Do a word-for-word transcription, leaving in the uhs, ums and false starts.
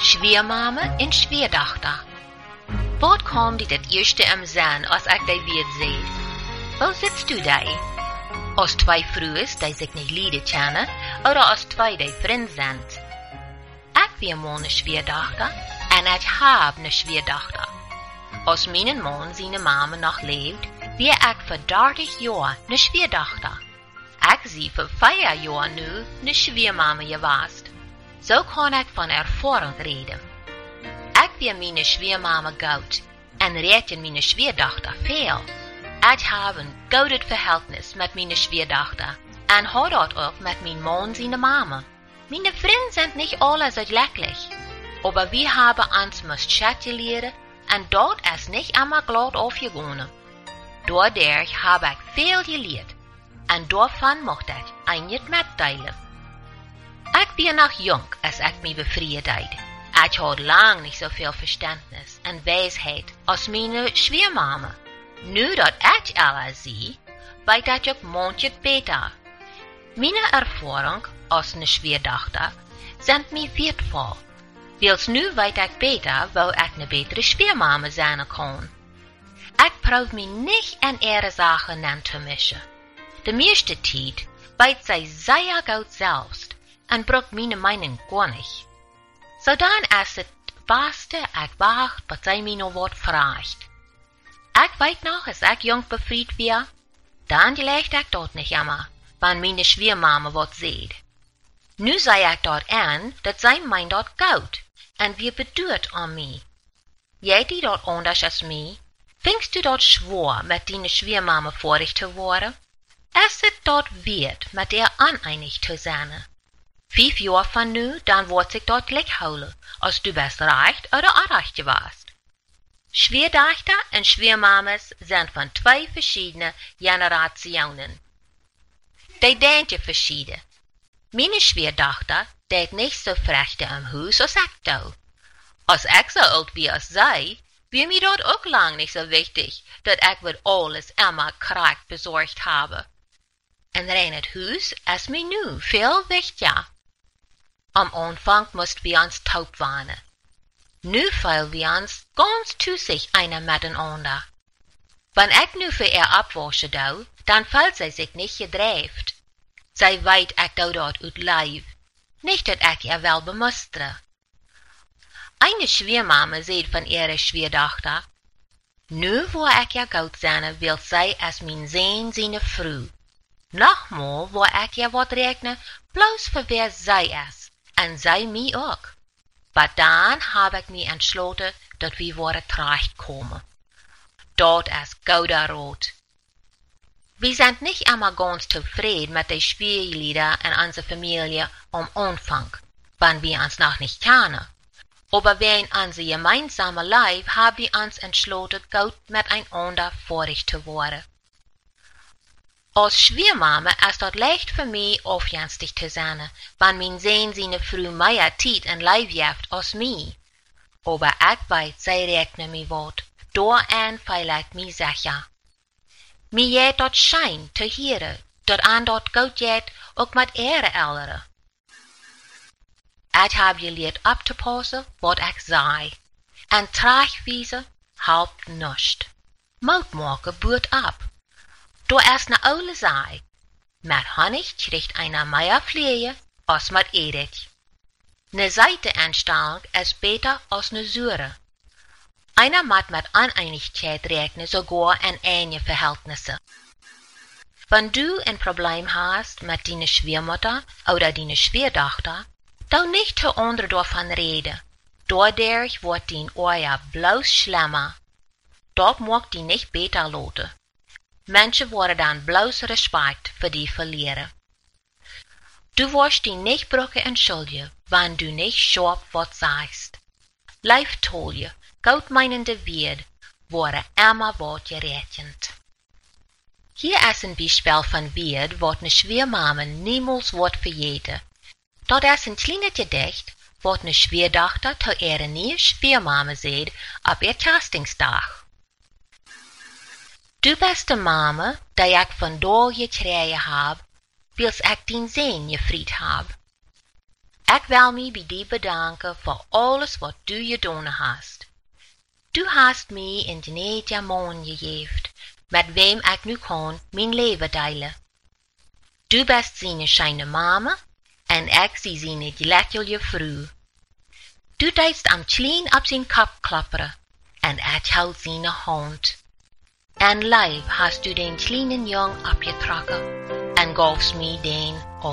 Schwiermame en schwierdochter. Wat kwam dit het eerste im Sinn, als ik die weer zei? Wo sitzt du da? Als twee vrouwen die zich niet lieden kennen, oder als twee die vriend zijn. Ik weer mal ne schwierdochter, en ik heb ne schwierdochter. Als mijn man zijn mama nog leeft, wie ik voor dertig jaar ne schwierdochter. Ik zie voor vijf jaar nu ne schwiermama geweest. Zo kan ik van ervaring reden. Ik weer mijn schwiermama goud, en reken mijn schwierdochter veel. Ik heb een gouden verhältnis met mijn schwierdochter, en hou dat ook met mijn man zijn mama. Meine vrienden zijn niet alle so glücklich, aber wir haben uns müssen Schätze leren, en dat is niet immer glad aufgegangen. Dadurch habe ich viel geleerd, en daarvan mocht ik einiges mitteilen. Ich bin noch jung, als ich mich befreit deed. Ich had lang nicht so viel Verständnis en Weisheit als meine Schwiermama. Nu dat ich alles zie, weet ik ook manches beter. Meine Erfahrung als eine Schwierdochter sind mir wertvoll. Wils nu weet ik beter, wo ik ne betere Schwiermama zijn kan. Ik proef me niet in ihre Sachen an te mischen. De meeste tijd weet zij sehr gut selbst en braucht meine Meinung gar nicht. So dan is het beste ik wacht, wat zij me nog wat vraagt. Ik weet nog, als ik jong befried weer, dan gelegt ik dat niet immer, wann meine Schwiermama wat zegt. Nu zei ik dat aan, dat zij mij dat goud, en wie bedoelt aan mij. Jij die dat anders als mij, fingst du dat schwor, met die Schwiermama vorig te worden? Is het dat weert, met er aneinig te zijn? Vijf jaar van nu, dan wordt zich dat gelijk houden, als du best recht oder onrecht geweest. Schwierdochter en schwiermamas zijn van twee verschiedene generationen. Die denken verschieden. Meine Schwierdochter deed niet so vrechte im Haus als ik doe. Als ik zo oud wie als zij, wie mir dat ook lang niet so wichtig, dat ik wat alles immer krank bezorgd habe. En rein het huis is mir nu veel wichtiger. Am Anfang moest wir uns taub warnen. Nu fühlen wir uns ganz tussig einer miteinander. Wenn ich nu für ihr abwaschen doe, dann fühlt sie sich nicht gedreeft. Zij weet ik doe dat uit lijf, niet dat ik je wel bemustere. Eine Schwiermama zei van ihre Schwierdochter, nu wo ik ja goud zijn, wil zij als mijn zin zijn vrouw. Nochmal wo ik ja wat rekenen, bloos voor wer zij is, en zij mij ook. Maar dan heb ik me entschloten, dat we worden terechtkomen. Dat is gouda rood. Wir sind nicht immer ganz zufrieden mit den Spielliedern in unserer Familie am Anfang, wenn wir uns noch nicht kennen. Aber während unser gemeinsamer Leib haben wir uns entschlossen, gut miteinander vorig zu werden. Als Schwiermama ist das leicht für mich, aufjenstig zu sein, wenn mein Sohn seine Frau mehr Zeit in Leib heeft als mir. Aber ich weiß, sie rechnen mir wat, daarin feil ich mich sicher. Mir jet dat schijn te heren, dat aan dat goud jet ook met ere elderen. Ik heb geleerd op te passen wat ik zei, en traagwijze helpt niets. Mout maken buurt op. Door is na oude zei, met honig krijgt einer meer vleeën als met edet. Ne Seiteeinstellung is beter als ne zure. Einer moet met Uneinigkeit rechnen, sogar in enge Verhältnisse. Wenn du ein Problem hast mit deiner Schwiermutter oder deiner Schwierdochter, dann nicht zu anderen davon reden. Dadurch wird dein Ohr bloß schlimmer. Dat mag die nicht beter laten. Menschen worden dann bloß Respekt für die verlieren. Du wirst die nicht brauchen entschuldigen, wenn du nicht scharf was sagst. Leif tolje. Goudmeinende Wied worden immer wat gerechnet. Hier is een Beispiel van Wied wat ne Schwiermama niemals wordt vergeten. Dat is een kleine gedicht wat ne Schwierdochter te ihre nieuwe Schwiermama zegt op ihr Castingsdag. Du beste Mama, die ik vandaag gekregen heb, wils ik dien zin gefried heb. Ik wil me bij die bedanken voor alles wat du gedaan hast. Du hast me in Genetia man gegeven, met wem ik nu kan mijn leven delen. Du bist seine schöne Mama, en ik zie seine gelächelige Frau. Du deist am klein op zijn kop klapperen, en ik hou seine hand. En live hast du den kleinen Jong abgetrokken, en gafst me den